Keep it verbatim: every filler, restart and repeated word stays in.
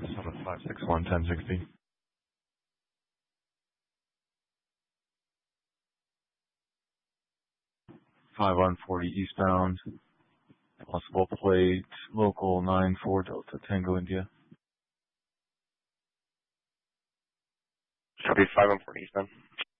seven five six one ten sixty. five one forty eastbound. Possible plate, local nine four Delta Tango India. Copy five one forty eastbound.